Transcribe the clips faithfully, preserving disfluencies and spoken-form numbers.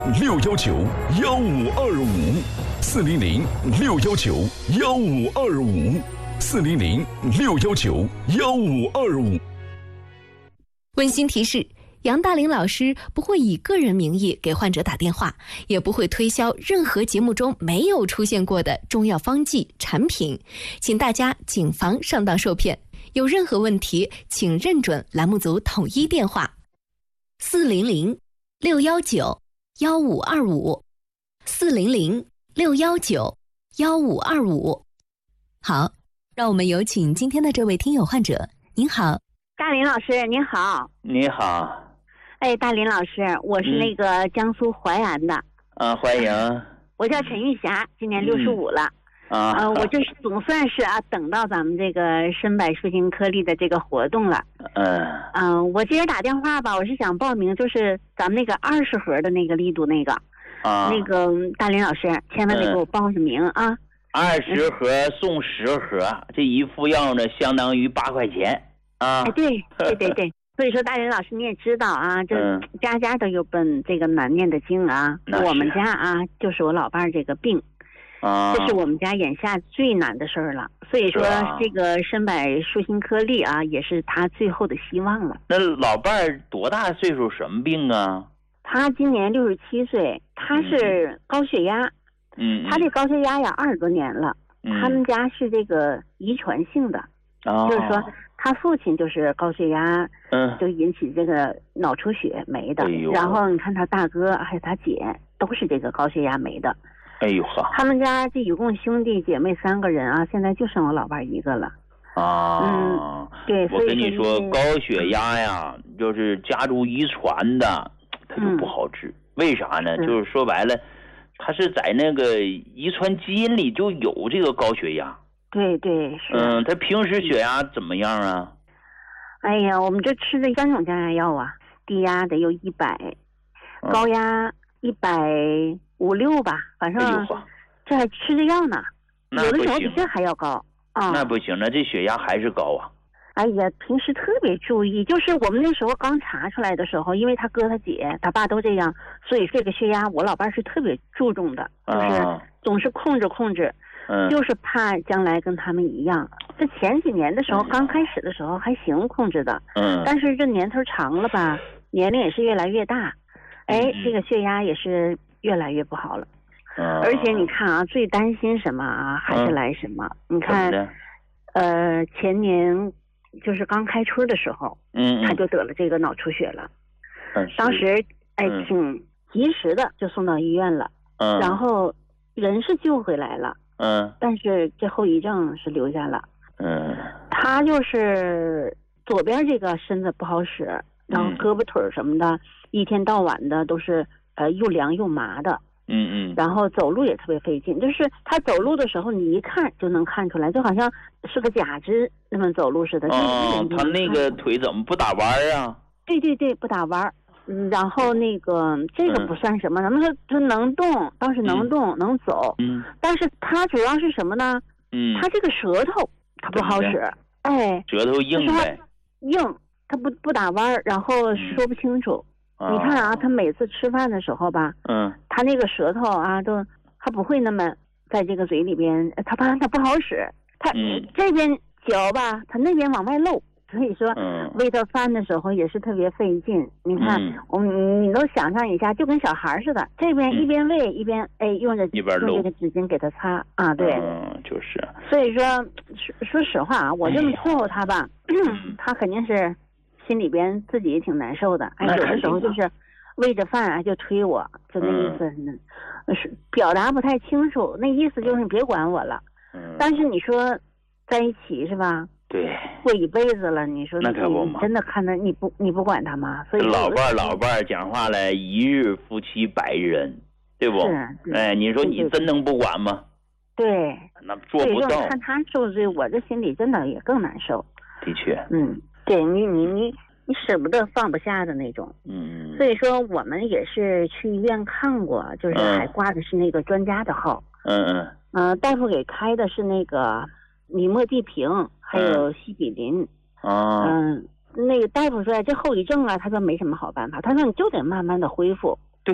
六幺九幺五二五，四零零六幺九幺五二五，四零零六幺九幺五二五。 温馨提示：杨大林老师不会以个人名义给患者打电话，也不会推销任何节目中没有出现过的中药方剂产品，请大家谨防上当受骗。有任何问题，请认准栏目组统一电话：四零零六幺九幺五二五，四零零六幺九幺五二五。好，让我们有请今天的这位听友患者。您好， 大林老师，您好。 你好。 哎，大林老师，我是那个江苏淮安的。 嗯、啊，欢迎。 我叫陈玉霞，今年六十五了。 嗯、啊， 呃，我这是总算是啊，等到咱们这个参柏舒心颗粒的这个活动了。 嗯。 嗯、呃，我今天打电话吧，我是想报名，就是咱们那个二十盒的那个力度那个。 啊。 那个大林老师，千万得给我报上名啊。 二十盒送十盒，这一副药呢，相当于八块钱啊。 哎，对对对对。所以说，大林老师你也知道啊，这家家都有本这个难念的经啊。 嗯、 我们家啊，就是我老伴儿这个病， 啊， 这是我们家眼下最难的事儿了。所以说，这个参柏舒心颗粒啊，也是他最后的希望了。 那老伴儿多大岁数？什么病啊？ 他今年六十七岁，他是高血压。 嗯， 他这高血压呀，二十多年了。 嗯， 他们家是这个遗传性的， 哦、 就是说。他父亲就是高血压， 嗯， 就引起这个脑出血没的。 哎呦， 然后你看他大哥还有他姐都是这个高血压没的。 哎呦呵， 他们家这一共兄弟姐妹三个人啊，现在就剩我老伴一个了。 啊， 嗯，对， 我跟你说，高血压呀，就是家族遗传的，它就不好治。嗯、为啥呢？就是说白了，他是在那个遗传基因里就有这个高血压。 对对是。 嗯，他平时血压怎么样啊？ 哎呀，我们这吃的三种降压药啊，低压得有一百，高压一百五六吧，反正这还吃着药呢，有的时候比这还要高啊。 那不行，那这血压还是高啊。 哎呀，平时特别注意，就是我们那时候刚查出来的时候，因为他哥他姐他爸都这样，所以这个血压我老伴是特别注重的，就是总是控制控制。 嗯， 就是怕将来跟他们一样。这前几年的时候，刚开始的时候还行控制的， 嗯， 但是这年头长了吧，年龄也是越来越大，哎， 嗯、 这个血压也是越来越不好了。 嗯， 而且你看啊，最担心什么啊，还是来什么？ 嗯、 你看，呃，前年就是刚开春的时候， 嗯， 他就得了这个脑出血了。 嗯， 当时哎嗯、 挺及时的就送到医院了， 嗯， 然后人是救回来了。 嗯， 但是这后遗症是留下了。 嗯， 他就是左边这个身子不好使，然后胳膊腿什么的，嗯、一天到晚的都是呃又凉又麻的。 嗯嗯。 然后走路也特别费劲，就是他走路的时候，你一看就能看出来，就好像是个假肢那么走路似的。 哦，他那个腿怎么不打弯啊？ 对对对，不打弯。嗯，然后那个这个不算什么，咱们说他能动，倒是能动、嗯、能走， 嗯， 但是他主要是什么呢？ 嗯， 他这个舌头他不好使，哎， 舌头硬呗， 硬，他不不打弯，然后说不清楚。嗯、你看啊，他每次吃饭的时候吧， 嗯， 他那个舌头啊，都他不会那么在这个嘴里边，他怕他不好使，他、 嗯、 这边嚼吧，他那边往外漏。所以说， 嗯， 喂他饭的时候也是特别费劲。你看， 嗯、 我们你都想象一下，就跟小孩似的，这边一边喂、嗯、一边哎用着一边用这个纸巾给他擦啊，对， 嗯，就是。 所以说，说说实话啊，我这么伺候他吧，哎、他肯定是心里边自己也挺难受的。哎，有的时候就是喂着饭啊就推我，就那意思，嗯、是表达不太清楚，那意思就是你别管我了。 嗯。 但是你说在一起是吧？ 对， 过一辈子了，你说那可不嘛？ 真的看着你不你不管他吗？所以老伴儿老伴儿讲话了，一日夫妻百日恩，对不？ 是。 哎，你说你真能不管吗？ 对， 那做不到。 看他受罪，我这心里真的也更难受。 的确。 嗯，对你你你你舍不得放不下的那种。 嗯。 所以说我们也是去医院看过，就是还挂的是那个专家的号。 嗯嗯。 嗯、呃，大夫给开的是那个尼莫地平。还有西比林， 啊， 嗯，那个大夫说这后遗症啊，他说没什么好办法，他说你就得慢慢的恢复。 对，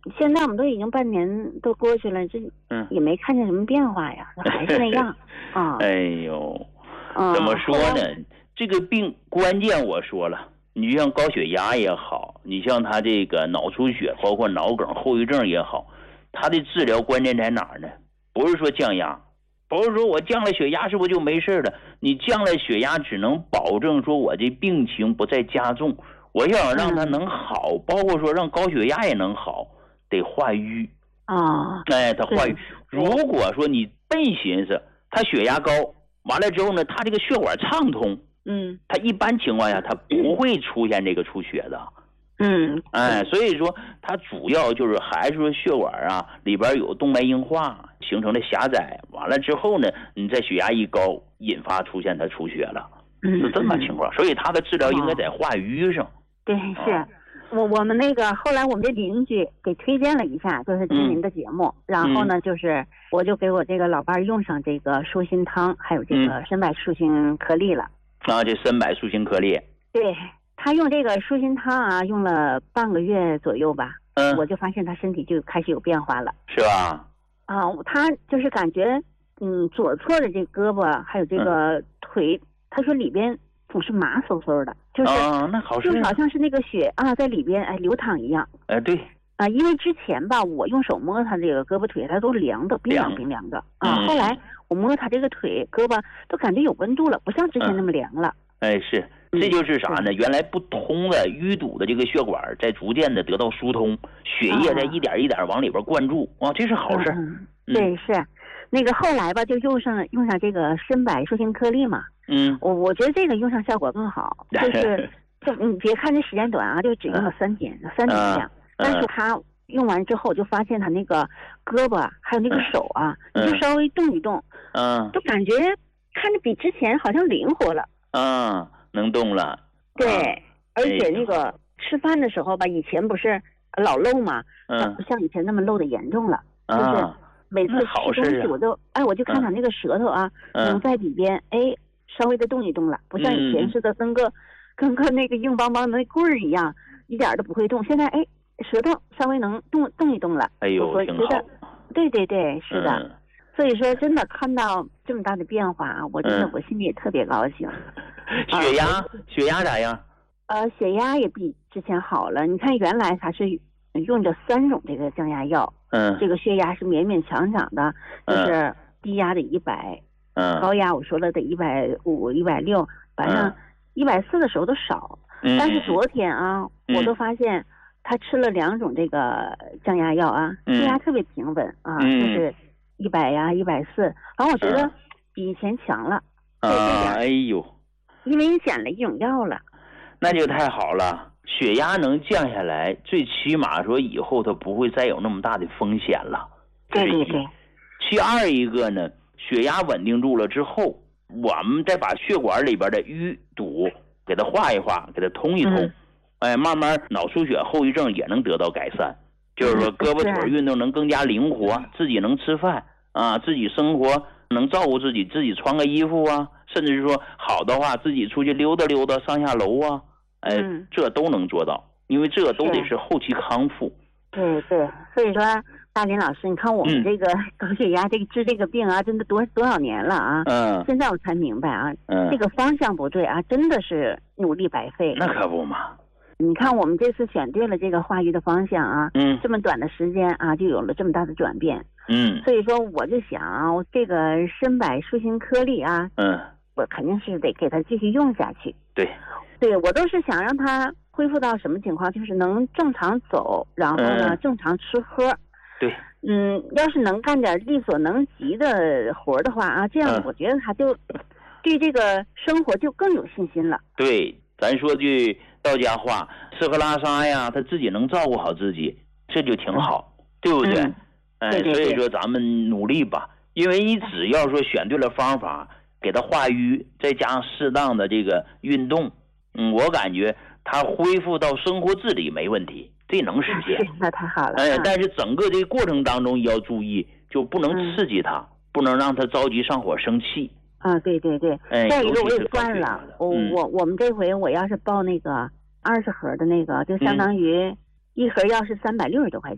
现在我们都已经半年都过去了，这嗯也没看见什么变化呀，还是那样啊。 哎呦， 嗯、 怎么说呢？这个病关键我说了，你像高血压也好，你像他这个脑出血，包括脑梗后遗症也好，他的治疗关键在哪儿呢？不是说降压，不是说我降了血压是不是就没事了？你降了血压只能保证说我这病情不再加重，我要想让它能好，包括说让高血压也能好，得化瘀啊。 哎，它化瘀。如果说你笨寻思，他血压高，完了之后呢，他这个血管畅通， 嗯， 他一般情况下他不会出现这个出血的。 嗯， 哎，所以说它主要就是还是说血管啊里边有动脉硬化形成的狭窄，完了之后呢，你在血压一高，引发出现它出血了， 嗯， 是这么情况。所以它的治疗应该在化瘀上。 对，是。啊我我们那个后来我们这邻居给推荐了一下，就是听您的节目，嗯、然后呢，就是我就给我这个老伴用上这个舒心汤，还有这个参柏舒心颗粒了。 啊，这参柏舒心颗粒。 对，他用这个舒心汤啊，用了半个月左右吧，嗯，我就发现他身体就开始有变化了。 是吧？ 啊，他就是感觉，嗯，左侧的这胳膊还有这个腿，嗯、他说里边总是麻嗖嗖的，就是、 哦、那好就好像是那个血啊在里边哎流淌一样。 哎，对。 啊，因为之前吧，我用手摸他这个胳膊腿，他都凉的，冰凉冰凉的啊。 嗯、 后来我摸他这个腿胳膊，都感觉有温度了，不像之前那么凉了。 嗯、哎，是，这就是啥呢？嗯、原来不通的淤堵的这个血管在逐渐的得到疏通，血液在一点一点往里边灌注，哇、啊，这是好事。 嗯嗯、对，是。那个后来吧，就用上用上这个参柏舒心颗粒嘛。 嗯。 我我觉得这个用上效果更好，就是就你别看这时间短啊，就只用了三天，嗯、三天这样。嗯、但是他用完之后，我就发现他那个胳膊还有那个手啊，嗯、你就稍微动一动， 嗯， 就感觉看着比之前好像灵活了。 嗯，能动了。 对， 嗯、 而且那个、哎、吃饭的时候吧，以前不是老漏嘛，嗯，不像以前那么漏的严重了， 嗯、 就是每次吃东西我都、啊、哎，我就看他那个舌头啊， 嗯、 能在里边哎稍微的动一动了，不像以前似的跟个、嗯、跟个那个硬邦邦的那棍儿一样，一点都不会动。现在哎，舌头稍微能动动一动了。 哎呦， 我觉得，对对对，是的。嗯、所以说，真的看到这么大的变化啊，我真的、嗯、我心里也特别高兴。 血压、啊、血压咋样？ 呃，血压也比之前好了。你看，原来他是用着三种这个降压药， 嗯， 这个血压是勉勉强强的，就是低压的一百， 嗯， 高压我说了得一百五、一百六，反正一百四的时候都少。 嗯， 但是昨天啊， 嗯、 我都发现他吃了两种这个降压药啊，血压特别平稳啊， 嗯、 就是一百呀、一百四，然后我觉得比以前强了。 啊，哎呦， 因为你减了一种药了。 那就太好了，血压能降下来，最起码说以后它不会再有那么大的风险了。 对对对。 其二一个呢，血压稳定住了之后，我们再把血管里边的淤堵给它化一化，给它通一通，嗯、哎，慢慢脑出血后遗症也能得到改善。就是说胳膊腿运动能更加灵活，自己能吃饭啊，自己生活能照顾自己，自己穿个衣服啊，甚至是说好的话自己出去溜达溜达上下楼啊。哎， 嗯、 这都能做到，因为这都得是后期康复。 对对，所以说大林老师，你看我们这个高血压、嗯、这个治这个病啊，真的多多少年了啊。 嗯。 现在我才明白啊， 嗯， 这个方向不对啊，真的是努力白费。 那可不嘛。 你看我们这次选对了这个化瘀的方向啊， 嗯， 这么短的时间啊，就有了这么大的转变。 嗯。 所以说我就想啊，这个参柏舒心颗粒啊， 嗯， 我肯定是得给它继续用下去。 对。 对，我都是想让他恢复到什么情况，就是能正常走，然后呢、 嗯、 正常吃喝。 对， 嗯，要是能干点力所能及的活的话啊，这样我觉得他就对这个生活就更有信心了。 对，咱说句道家话，吃喝拉撒呀，他自己能照顾好自己，这就挺好，嗯、对不对？ 嗯、 哎， 对对对， 所以说咱们努力吧，因为你只要说选对了方法，给他化瘀，再加上适当的这个运动。嗯，我感觉他恢复到生活自理没问题，这能实现。 那太好了。 哎，但是整个这个过程当中也要注意，就不能刺激他，嗯、不能让他着急上火生气。 啊，对对对。 哎， 再一个我也算了，我、 嗯、 我我们这回我要是报那个二十盒的那个，就相当于一盒药是三百六十多块钱。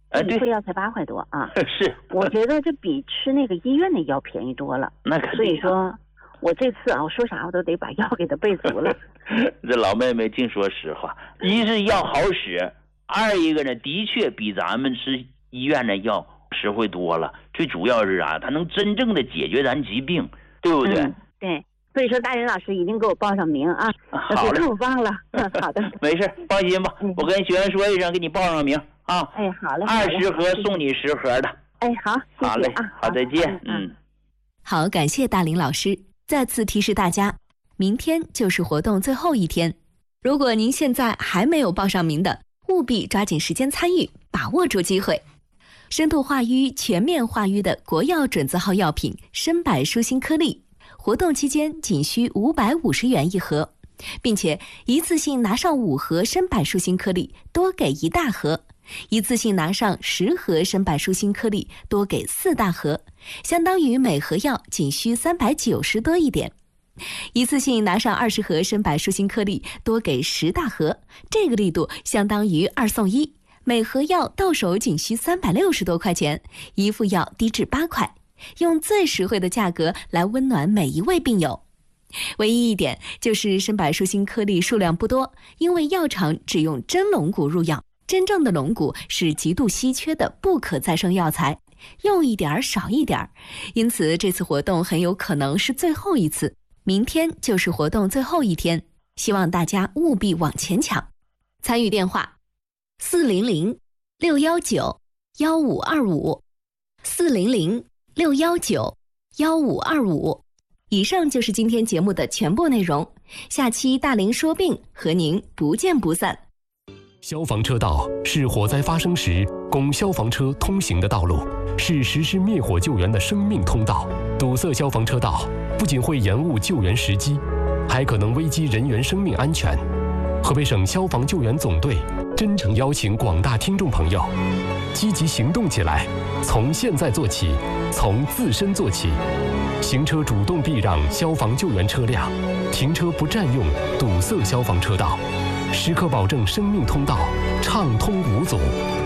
啊，对， 一副药才八块多啊。 是， 我觉得这比吃那个医院的药便宜多了。 那肯定。 所以说，我这次啊，我说啥我都得把药给他备足了。 这老妹妹净说实话，一是药好使，二一个呢，的确比咱们吃医院的药实惠多了。最主要是啊，它能真正的解决咱疾病，对不对？ 嗯、对。所以说，大林老师一定给我报上名啊！ 好的，太棒了。好的， 没事，放心吧，我跟学员说一声，给你报上名啊。 哎，好嘞， 二十盒送你十盒的。 哎，好，谢谢好嘞， 啊， 好，再见。嗯， 好，感谢大林老师。再次提示大家，明天就是活动最后一天，如果您现在还没有报上名的，务必抓紧时间参与，把握住机会。深度化瘀、全面化瘀的国药准字号药品深柏舒心颗粒。活动期间仅需五百五十元一盒，并且一次性拿上五盒深柏舒心颗粒，多给一大盒；一次性拿上十盒深柏舒心颗粒，多给四大盒，相当于每盒药仅需三百九十多一点。一次性拿上二十盒深柏舒心颗粒，多给十大盒，这个力度相当于二送一，每盒药到手仅需三百六十多块钱，一副药低至八块。用最实惠的价格来温暖每一位病友。唯一一点就是深柏舒心颗粒数量不多，因为药厂只用真龙骨入药，真正的龙骨是极度稀缺的不可再生药材，用一点少一点，因此这次活动很有可能是最后一次，明天就是活动最后一天，希望大家务必往前抢。参与电话四零零六一九一五二五 四零零六一九一五二五。以上就是今天节目的全部内容，下期大林说病和您不见不散。 消防车道是火灾发生时供消防车通行的道路，是实施灭火救援的生命通道。堵塞消防车道不仅会延误救援时机，还可能危及人员生命安全。河北省消防救援总队真诚邀请广大听众朋友积极行动起来，从现在做起，从自身做起。行车主动避让消防救援车辆，停车不占用堵塞消防车道，时刻保证生命通道畅通无阻。